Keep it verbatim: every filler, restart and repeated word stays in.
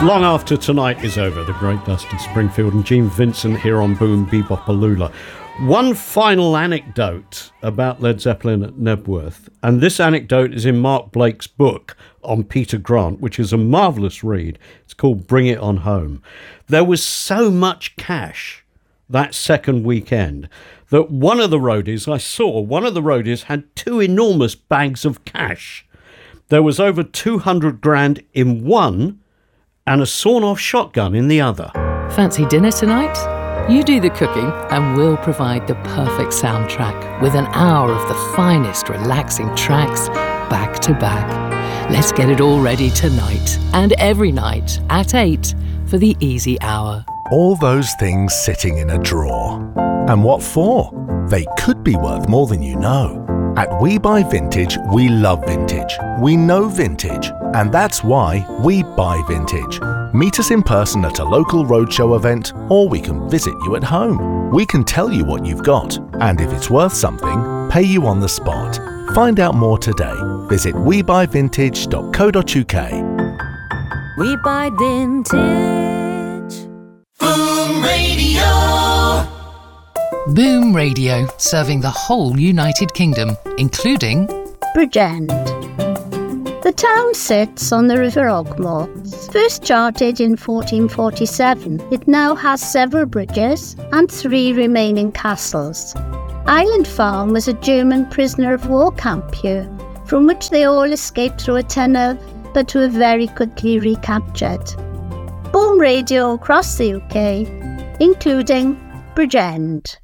Long after tonight is over, the great Dusty Springfield and Gene Vincent here on Boom Bebopaloola. One final anecdote about Led Zeppelin at Knebworth, and this anecdote is in Mark Blake's book on Peter Grant, which is a marvellous read. It's called Bring It On Home. There was so much cash that second weekend that one of the roadies, I saw, one of the roadies had two enormous bags of cash. There was over two hundred grand in one and a sawn-off shotgun in the other. Fancy dinner tonight? You do the cooking and we'll provide the perfect soundtrack with an hour of the finest relaxing tracks back to back. Let's get it all ready tonight and every night at eight for the Easy Hour. All those things sitting in a drawer. And what for? They could be worth more than you know. At We Buy Vintage, we love vintage. We know vintage. And that's why we buy vintage. Meet us in person at a local roadshow event, or we can visit you at home. We can tell you what you've got, and if it's worth something, pay you on the spot. Find out more today. Visit we buy vintage dot co dot uk. We Buy Vintage. Boom Radio. Boom Radio, serving the whole United Kingdom, including Bridgend. The town sits on the River Ogmore. First charted in fourteen forty-seven, it now has several bridges and three remaining castles. Island Farm was a German prisoner of war camp here, from which they all escaped through a tunnel, but were very quickly recaptured. Boom Radio across the U K, including Bridgend.